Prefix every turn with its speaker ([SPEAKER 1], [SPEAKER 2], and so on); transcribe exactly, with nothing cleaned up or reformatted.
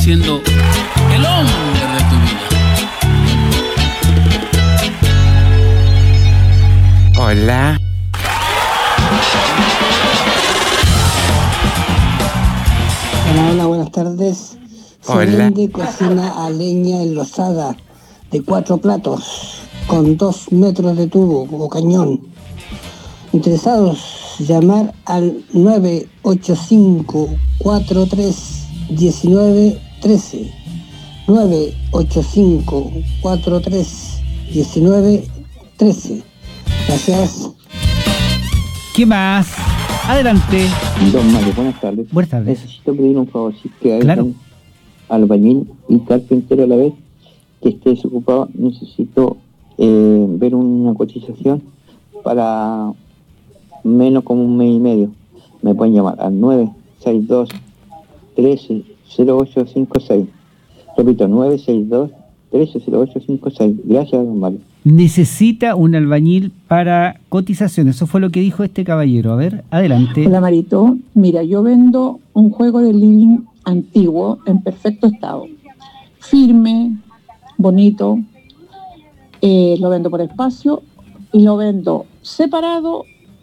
[SPEAKER 1] siendo el hombre de tu vida.
[SPEAKER 2] Hola.
[SPEAKER 3] Hola, hola, buenas tardes. Se
[SPEAKER 2] Hola.
[SPEAKER 3] vende cocina a leña enlosada de cuatro platos con dos metros de tubo o cañón. Interesados, llamar al nueve ocho cinco, cuatro tres uno nueve uno tres. nueve ocho cinco, cuatro tres uno nueve uno tres. Gracias.
[SPEAKER 4] ¿Qué más? Adelante.
[SPEAKER 5] Don Mario, buenas tardes.
[SPEAKER 4] Buenas tardes.
[SPEAKER 5] Necesito pedir un favor, si es que hay
[SPEAKER 4] Claro.
[SPEAKER 5] albañil y carpintero a la vez que esté desocupado, necesito eh, ver una cotización para menos como un mes y medio. Me pueden llamar al nueve seis dos, trece cero ocho cinco seis. Repito, nueve seis dos, trece cero ocho cinco seis. Gracias, don Mario.
[SPEAKER 4] Necesita un albañil para cotización. Eso fue lo que dijo este caballero. A ver, adelante.
[SPEAKER 6] Hola Marito, mira, yo vendo un juego de living antiguo en perfecto estado, firme, bonito, eh, lo vendo por espacio y lo vendo separado